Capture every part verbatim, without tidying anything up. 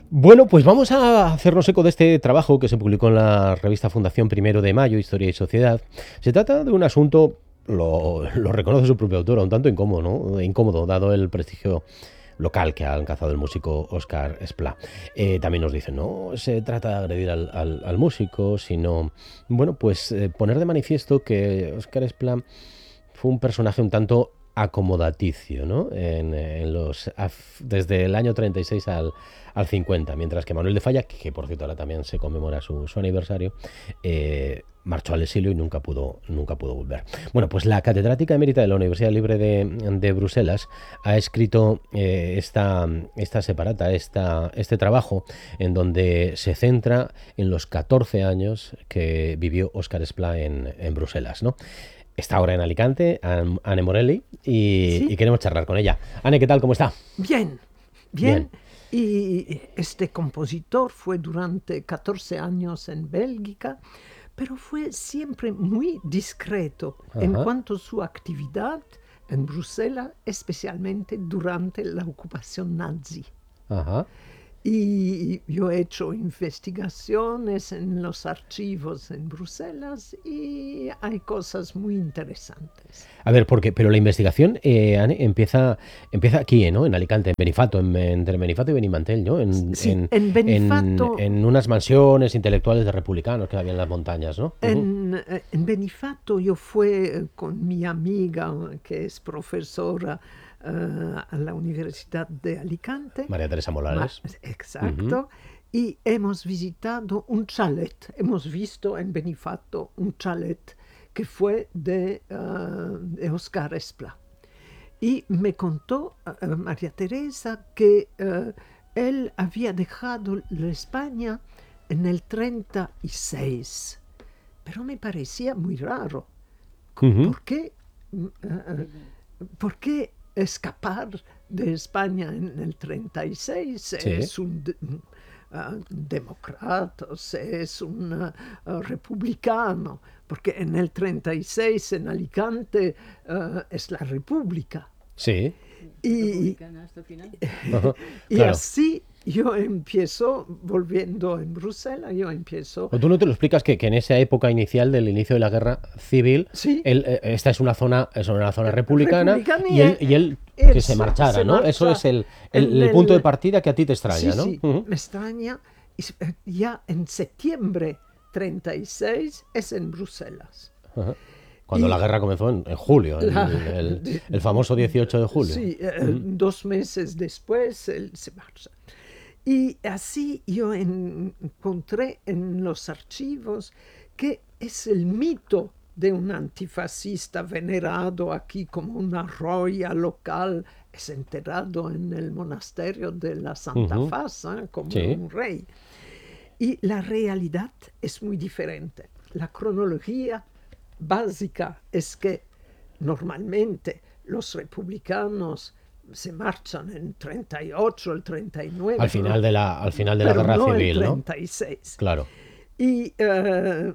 Bueno, pues vamos a hacernos eco de este trabajo que se publicó en la revista Fundación Primero de Mayo, Historia y Sociedad. Se trata de un asunto, lo, lo reconoce su propio autor, un tanto incómodo, ¿no? Incómodo, dado el prestigio local que ha alcanzado el músico Óscar Esplá. Eh, también nos dicen, no se trata de agredir al, al, al músico, sino, bueno, pues eh, poner de manifiesto que Óscar Esplá fue un personaje un tanto acomodaticio, ¿no? En, en los, desde el año treinta y seis al, al cincuenta, mientras que Manuel de Falla, que, que por cierto ahora también se conmemora su, su aniversario, eh, marchó al exilio y nunca pudo, nunca pudo volver. Bueno, pues la catedrática emérita de la Universidad Libre de, de Bruselas ha escrito eh, esta, esta separata, esta, este trabajo, en donde se centra en los catorce años que vivió Óscar Esplá en, en Bruselas, ¿no? Está ahora en Alicante, Anne Morelli, y, Sí, y queremos charlar con ella. Anne, ¿qué tal? ¿Cómo está? bien, Bien. bien. Y este compositor fue durante catorce años en Bélgica, pero fue siempre muy discreto en Ajá, cuanto a su actividad en Bruselas, especialmente durante la ocupación nazi. ajá. Y yo he hecho investigaciones en los archivos en Bruselas y hay cosas muy interesantes. A ver, porque, pero la investigación, eh, Anne, empieza, empieza aquí, ¿no? En Alicante, en Benifato, en, entre Benifato y Benimantel, ¿no? En, Sí, en, en en, Benifato. en unas mansiones intelectuales de republicanos que había en las montañas, ¿no? Uh-huh. En, eh, en Benifato yo fui eh, con mi amiga, que es profesora eh, a la Universidad de Alicante. María Teresa Ma- Molares. Uh-huh. exacto. Y hemos visitado un chalet. Hemos visto en Benifato un chalet que fue de, eh, de Oscar Esplá. Y me contó eh, María Teresa que eh, él había dejado la España en el treinta y seis, pero me parecía muy raro. Uh-huh. ¿Por qué, uh, ¿por qué escapar de España en el treinta y seis? Sí. Es un de, uh, demócrata, es un uh, republicano, porque en el treinta y seis en Alicante uh, es la República. Sí. Y, hasta el final. Ajá. y Claro. así yo empiezo, volviendo en Bruselas, yo empiezo. O tú no te lo explicas que, que en esa época inicial del inicio de la guerra civil, Sí, él, eh, esta es una zona, es una zona republicana, republicana y él, y él él que se marchara, se ¿no? marcha Eso es el, el, en el punto de el- partida que a ti te extraña, Sí, ¿no? sí, Uh-huh. me extraña. Y s- eh, ya en septiembre treinta y seis es en Bruselas. Ajá. Cuando Y la guerra comenzó en, en julio, el, la- el- de- el famoso dieciocho de julio. Sí, eh, Ujú. dos meses después él se marcha. Y así yo en- encontré en los archivos que es el mito de un antifascista venerado aquí como una roya local, es enterrado en el monasterio de la Santa Ujú. Faz, ¿eh? Como Sí. un rey. Y la realidad es muy diferente. La cronología básica es que normalmente los republicanos se marchan en treinta y ocho, el treinta y nueve, Al final de la, al final de la pero guerra no civil, el ¿no? treinta y seis. Claro. Y eh,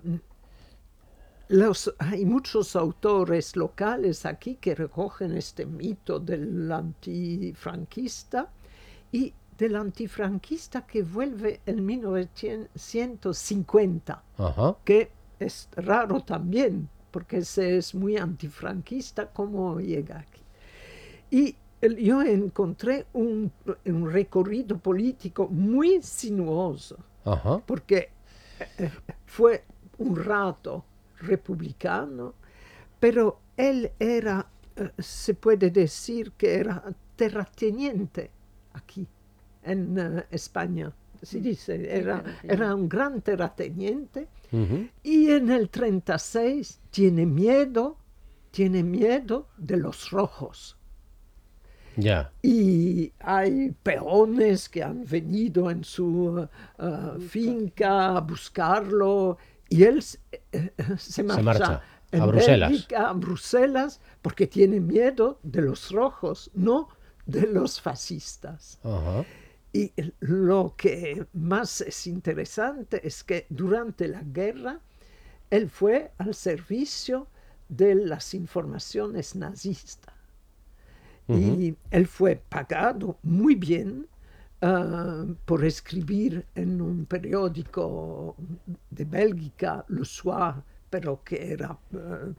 los, hay muchos autores locales aquí que recogen este mito del antifranquista y del antifranquista que vuelve en mil novecientos cincuenta, Ajá. que es raro también, porque se es muy antifranquista como llega aquí. Y el- yo encontré un, un recorrido político muy sinuoso, Ajá. porque eh, fue un rato republicano, pero él era, eh, se puede decir que era terrateniente aquí en eh, España. Se dice, era, era un gran terrateniente Ujú. y en el treinta y seis tiene miedo, tiene miedo de los rojos. Ya. Y hay peones que han venido en su uh, finca a buscarlo y él se, eh, se marcha, Se marcha en a Bruselas. Bélgica, a Bruselas, porque tiene miedo de los rojos, no de los fascistas. Ajá. Y lo que más es interesante es que durante la guerra él fue al servicio de las informaciones nazistas. Ujú. Y él fue pagado muy bien uh, por escribir en un periódico de Bélgica, Le Soir, pero que era uh,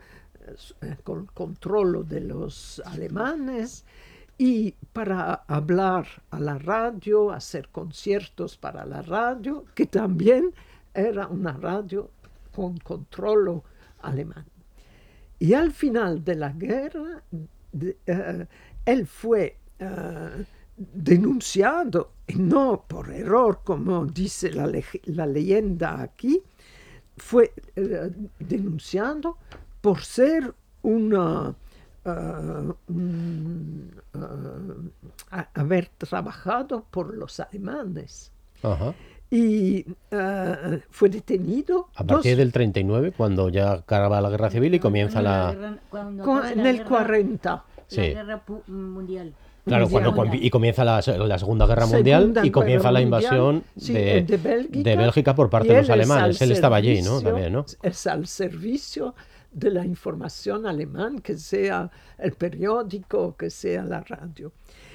con control de los alemanes, y para hablar a la radio, hacer conciertos para la radio, que también era una radio con control alemán. Y al final de la guerra, de, uh, él fue uh, denunciado, y no por error, como dice la, le la leyenda aquí, fue uh, denunciado por ser una, uh, un, uh, a, haber trabajado por los alemanes. Ajá. Y uh, fue detenido. A partir dos, del treinta y nueve, cuando ya acaba la guerra civil y comienza la... guerra, con, en el guerra, cuarenta. Sí. La guerra mundial. Claro, mundial. cuando y comienza la, la Segunda Guerra Mundial Segunda y comienza la invasión mundial, sí, de, de, Bélgica, de Bélgica por parte de los alemanes. Él estaba allí, ¿no? También, ¿no? Es al servicio de la información alemán, que sea el periódico, que sea la radio.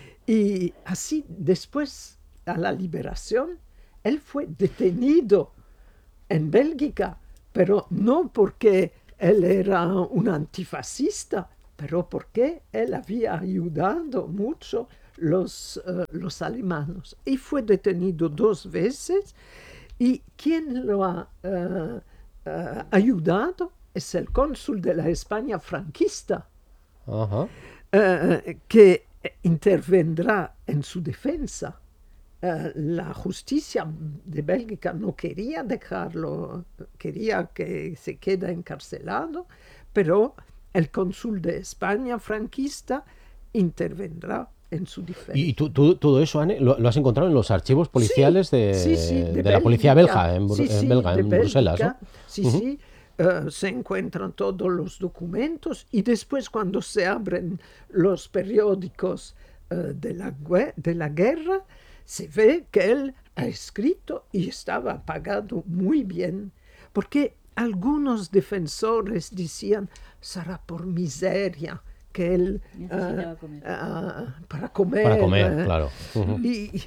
Y así, después, a la liberación, él fue detenido en Bélgica, pero no porque él era un antifascista, pero porque él había ayudado mucho los, uh, los alemanes. Y fue detenido dos veces, y quien lo ha uh, uh, ayudado es el cónsul de la España franquista, uh-huh. uh, que intervendrá en su defensa. Uh, la justicia de Bélgica no quería dejarlo, quería que se quede encarcelado, pero el cónsul de España franquista intervendrá en su defensa. ¿Y tú, tú, todo eso, Anne, lo, lo has encontrado en los archivos policiales sí, de, sí, sí, de, de la policía belga en, sí, sí, en, belga, de en Bélgica, Bruselas, ¿no? Sí, uh-huh. sí. Uh, se encuentran todos los documentos, y después, cuando se abren los periódicos uh, de, la, de la guerra, se ve que él ha escrito y estaba pagado muy bien, porque algunos defensores decían, será por miseria que él uh, comer. Uh, para comer. Para comer, uh, claro. Uh-huh. Y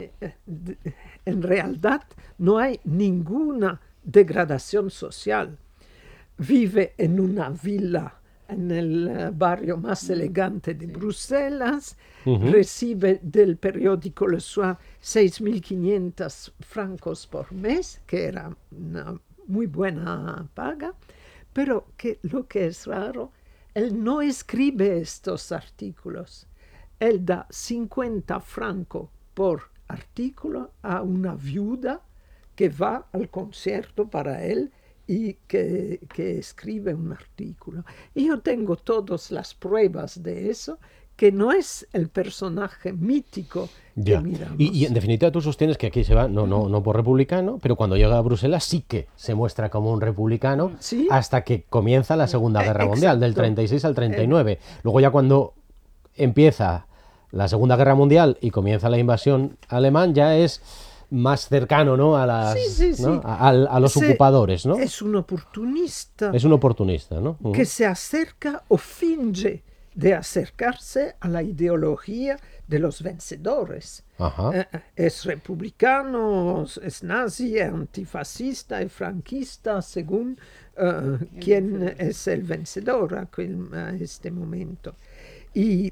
uh, en realidad no hay ninguna degradación social. Vive en una villa en el barrio más elegante de Bruselas, uh-huh. recibe del periódico Le Soir seis mil quinientos francos por mes, que era una muy buena paga, pero que lo que es raro, él no escribe estos artículos. Él da cincuenta francos por artículo a una viuda que va al concierto para él y que, que escribe un artículo. Y yo tengo todas las pruebas de eso, que no es el personaje mítico que ya. miramos. Y, y en definitiva tú sostienes que aquí se va, no, no, no por republicano, pero cuando llega a Bruselas sí que se muestra como un republicano, ¿sí? Hasta que comienza la Segunda Guerra eh, Mundial, del treinta y seis al treinta y nueve. Eh. Luego ya cuando empieza la Segunda Guerra Mundial y comienza la invasión alemán, ya es más cercano, ¿no? A las, sí, sí, ¿no? sí. A, a, a los Se, ocupadores, ¿no? Es un oportunista. Es un oportunista, ¿no? Uh-huh. Que se acerca o finge de acercarse a la ideología de los vencedores. Ajá. Eh, es republicano, es nazi, es antifascista, es franquista, según uh, quién es el vencedor a, aquel, a este momento. Y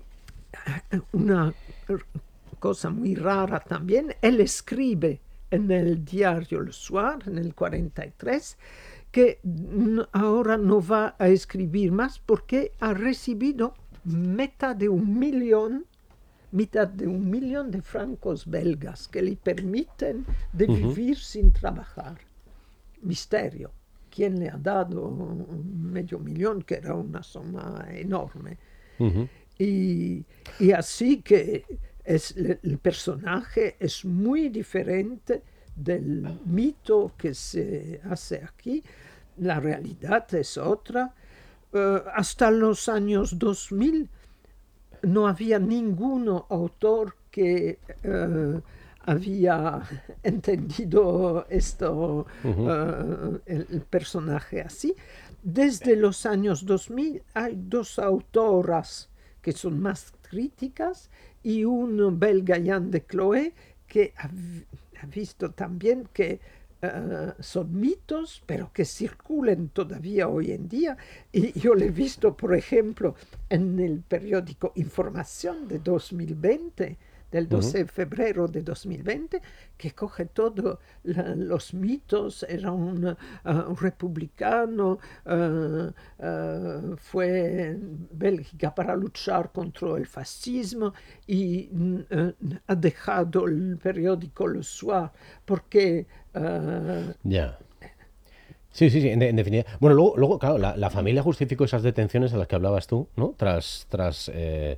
una cosa muy rara también, él escribe en el diario Le Soir, en el cuarenta y tres, que ahora no va a escribir más porque ha recibido mitad de un millón, mitad de un millón de francos belgas que le permiten de uh-huh. vivir sin trabajar. Misterio. ¿Quién le ha dado un medio millón, que era una suma enorme? Uh-huh. Y, y así que es, el personaje es muy diferente del mito que se hace aquí. La realidad es otra. Uh, hasta los años dos mil no había ningún autor que uh, había entendido esto, uh-huh. uh, el, el personaje así. Desde los años dos mil hay dos autoras que son más críticas y un belga, Jan de Cloé, que ha, ha visto también que uh, son mitos, pero que circulan todavía hoy en día. Y yo lo he visto, por ejemplo, en el periódico Información de dos mil veinte, del doce de febrero de dos mil veinte, que coge todos los mitos. Era un, uh, un republicano, uh, uh, fue en Bélgica para luchar contra el fascismo y uh, ha dejado el periódico Le Soir porque... Uh, ya. Sí, sí, sí, en, en definitiva. Bueno, luego, luego claro, la, la familia justificó esas detenciones a las que hablabas tú, ¿no? Tras, tras eh,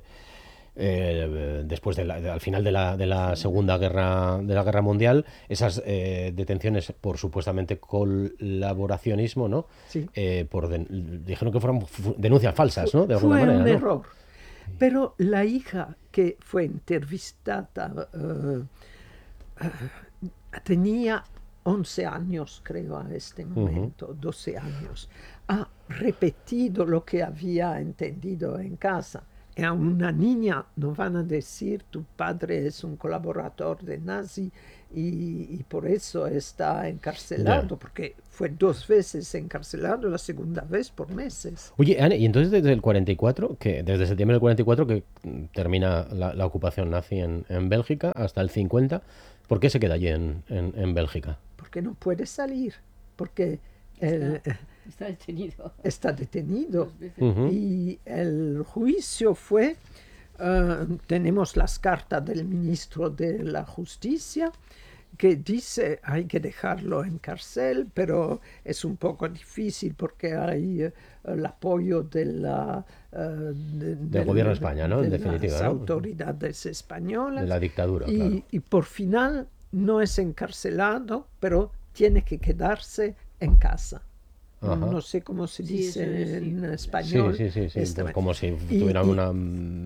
eh, después de la, de, al final de la, de la Segunda Guerra de la Guerra Mundial, esas eh, detenciones por supuestamente colaboracionismo, ¿no? Sí. Eh, por de, dijeron que fueron denuncias falsas, ¿no? De alguna fue manera, un ¿no? error. Pero la hija que fue entrevistada uh, uh, tenía once años, creo, a este momento, uh-huh. doce años. Ha repetido lo que había entendido en casa. Y a una niña no van a decir, tu padre es un colaborador de nazi y, y por eso está encarcelado, yeah. porque fue dos veces encarcelado, la segunda vez por meses. Oye, Anne, y entonces desde el cuarenta y cuatro, que desde septiembre del cuarenta y cuatro, que termina la, la ocupación nazi en, en Bélgica, hasta el cincuenta, ¿por qué se queda allí en, en, en Bélgica? Porque no puede salir, porque... El, está, está detenido. Está detenido. Uh-huh. Y el juicio fue, uh, tenemos las cartas del ministro de la Justicia, que dice hay que dejarlo en cárcel, pero es un poco difícil porque hay uh, el apoyo de la, uh, de, del de, gobierno de España, ¿no? En de definitiva, las ¿no? autoridades españolas. De la dictadura, y, claro. Y por final no es encarcelado, pero tiene que quedarse en casa. Ajá. No sé cómo se dice sí, sí, en sí. español. Sí, sí, sí, sí. Pues como si y, tuvieran y, una,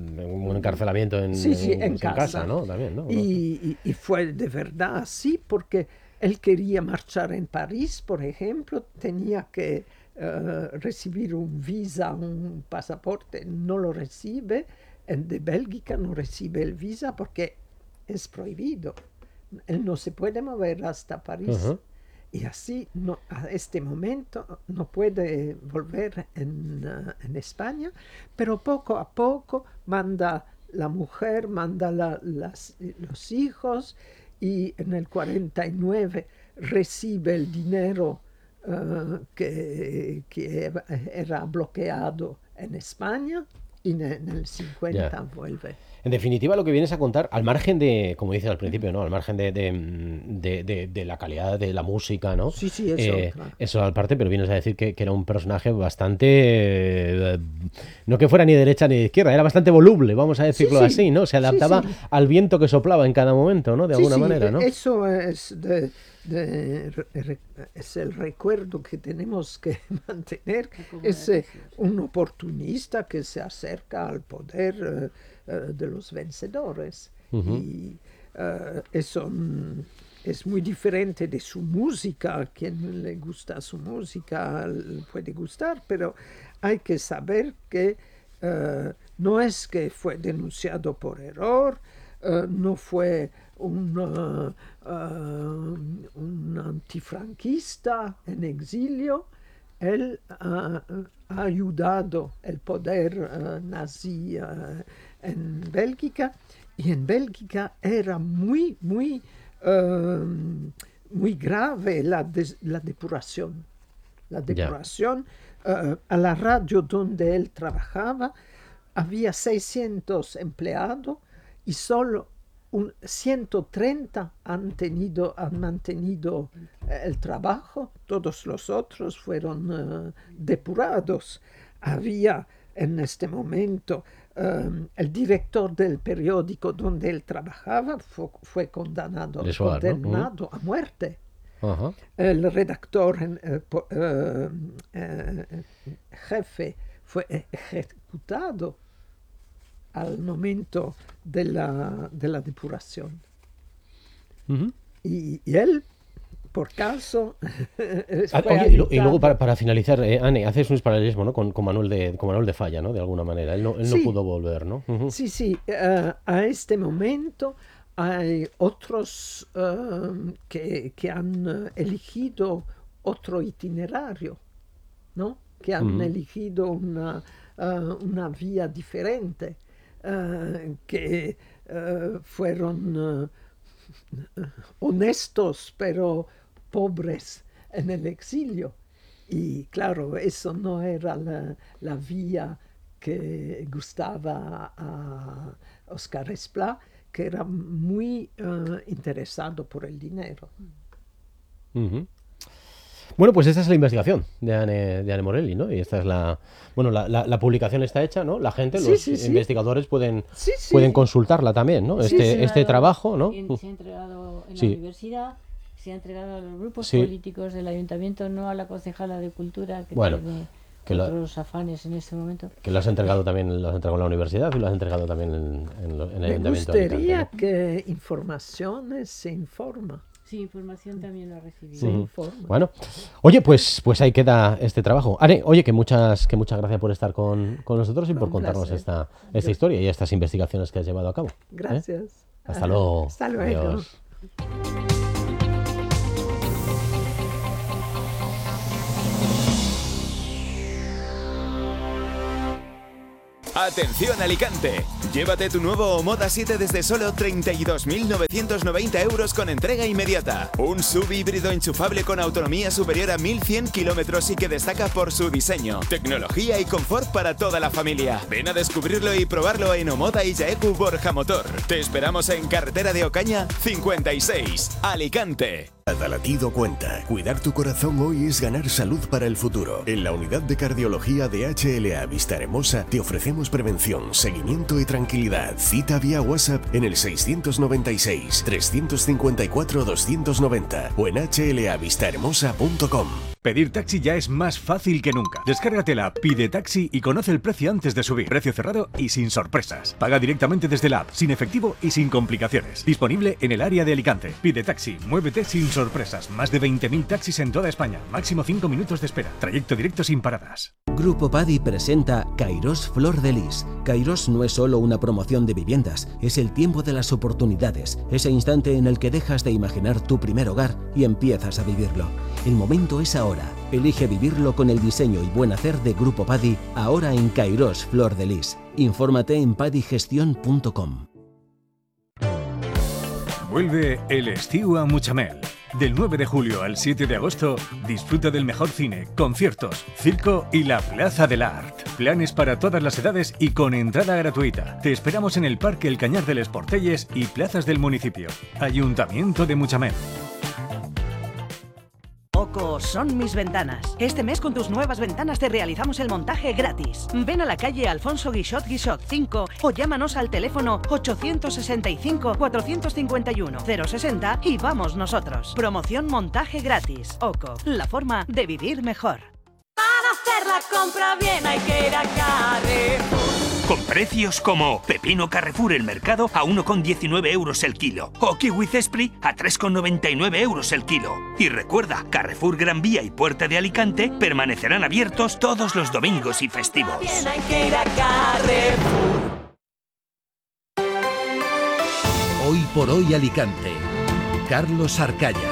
un encarcelamiento en, sí, sí, en, en, en casa. casa, ¿no? También, ¿no? Y, y, y fue de verdad así, porque él quería marchar en París, por ejemplo, tenía que uh, recibir un visa, un pasaporte, no lo recibe. El de Bélgica no recibe el visa porque es prohibido. Él no se puede mover hasta París. Uh-huh. Y así, no, a este momento, no puede volver en, uh, en España, pero poco a poco manda la mujer, manda la, las, los hijos, y en el cuarenta y nueve recibe el dinero uh, que, que era bloqueado en España, y en, en el cincuenta yeah. vuelve. En definitiva, lo que vienes a contar, al margen de, como dices al principio, ¿no? Al margen de, de, de, de, de la calidad de la música, ¿no? Sí, sí, eso. Eh, Claro. Eso al parte, pero vienes a decir que, que era un personaje bastante... Eh, no que fuera ni de derecha ni de izquierda, era bastante voluble, vamos a decirlo sí, sí. así, ¿no? Se adaptaba sí, sí. al viento que soplaba en cada momento, ¿no? De sí, alguna sí, manera, ¿no? Eso es, de, de, re, es el recuerdo que tenemos que mantener. Es eh, un oportunista que se acerca al poder uh, uh, de los vencedores. Uh-huh. Y uh, eso mm, es muy diferente de su música. A quien le gusta su música le puede gustar, pero hay que saber que uh, no es que fue denunciado por error, uh, no fue un, uh, uh, un antifranquista en exilio. Él uh, ha ayudado el poder uh, nazi uh, en Bélgica, y en Bélgica era muy, muy, uh, muy grave la, des, la depuración. La depuración, yeah. uh, a la radio donde él trabajaba había seiscientos empleados y solo un ciento treinta han, tenido, han mantenido el trabajo, todos los otros fueron uh, depurados. Había en este momento um, el director del periódico donde él trabajaba fue, fue condenado, Soir, condenado ¿no? a muerte. Uh-huh. El redactor uh, uh, uh, jefe fue ejecutado al momento de la, de la depuración. Uh-huh. Y, y él, por caso... ah, oye, y, lo, y luego, para, para finalizar, eh, Anne, haces un paralelismo, ¿no? con, con, Manuel de, con Manuel de Falla, ¿no? De alguna manera. Él no, él no sí. pudo volver, ¿no? Uh-huh. Sí, sí. Uh, a este momento hay otros uh, que, que han uh, elegido otro itinerario, ¿no? Que han uh-huh. elegido una, uh, una vía diferente, uh, que uh, fueron uh, honestos pero pobres en el exilio. Y claro, eso no era la, la vía que gustaba a Óscar Esplá, que era muy uh, interesado por el dinero. Uh-huh. Bueno, pues esta es la investigación de Anne, de Anne Morelli, ¿no? Y esta es la... Bueno, la, la, la publicación está hecha, ¿no? La gente, sí, los sí, sí. investigadores pueden, sí, sí. pueden consultarla también, ¿no? Sí, este sí, este trabajo, ¿no? En, se ha entregado en sí. la universidad, se ha entregado a los grupos sí. políticos del ayuntamiento, no a la concejala de Cultura, que bueno, tiene que otros lo, afanes en este momento. Que lo has entregado también, lo has entregado en la universidad y lo has entregado también en, en, lo, en el Me ayuntamiento. Me gustaría de Alicante, ¿no? que informaciones se informa. Sí, información también lo ha recibido. Se uh-huh. informa. Bueno, oye, pues pues ahí queda este trabajo. Anne, oye, que muchas que muchas gracias por estar con, con nosotros y por Un contarnos placer. esta, esta historia y estas investigaciones que has llevado a cabo. Gracias. ¿Eh? Hasta luego. Hasta luego. Adiós. ¡Atención Alicante! Llévate tu nuevo Omoda siete desde solo treinta y dos mil novecientos noventa euros con entrega inmediata. Un S U V híbrido enchufable con autonomía superior a mil cien kilómetros y que destaca por su diseño, tecnología y confort para toda la familia. Ven a descubrirlo y probarlo en Omoda Illaecu Borja Motor. Te esperamos en Carretera de Ocaña cincuenta y seis, Alicante. Cada latido cuenta. Cuidar tu corazón hoy es ganar salud para el futuro. En la unidad de cardiología de H L A Vistahermosa te ofrecemos prevención, seguimiento y tranquilidad. Cita vía WhatsApp en el seiscientos noventa y seis, trescientos cincuenta y cuatro, doscientos noventa o en h l a vistahermosa punto com. Pedir taxi ya es más fácil que nunca. Descárgate la app Pide Taxi y conoce el precio antes de subir. Precio cerrado y sin sorpresas. Paga directamente desde la app, sin efectivo y sin complicaciones. Disponible en el área de Alicante. Pide Taxi, muévete sin sorpresas. Más de veinte mil taxis en toda España. Máximo cinco minutos de espera. Trayecto directo sin paradas. Grupo Padi presenta Kairos Flor de Lis. Kairos no es solo una promoción de viviendas, es el tiempo de las oportunidades, ese instante en el que dejas de imaginar tu primer hogar y empiezas a vivirlo. El momento es ahora. Elige vivirlo con el diseño y buen hacer de Grupo Padi, ahora en Kairos Flor de Lis. Infórmate en padigestión punto com. Vuelve el estiu a Mutxamel. Del nueve de julio al siete de agosto, disfruta del mejor cine, conciertos, circo y la Plaza del Art. Planes para todas las edades y con entrada gratuita. Te esperamos en el Parque El Cañar de les Portelles y plazas del municipio. Ayuntamiento de Mutxamel. Oco son mis ventanas. Este mes con tus nuevas ventanas te realizamos el montaje gratis. Ven a la calle Alfonso Guixot Guixot cinco o llámanos al teléfono ochocientos sesenta y cinco, cuatrocientos cincuenta y uno, cero sesenta y vamos nosotros. Promoción montaje gratis. Oco, la forma de vivir mejor. Para hacer la compra bien hay que ir a Carrefour. Con precios como pepino Carrefour el mercado a uno con diecinueve euros el kilo o kiwi Cespri a tres con noventa y nueve euros el kilo. Y recuerda, Carrefour Gran Vía y Puerta de Alicante permanecerán abiertos todos los domingos y festivos. Bien hay que ir a Carrefour. Hoy por hoy Alicante. Carlos Arcaya.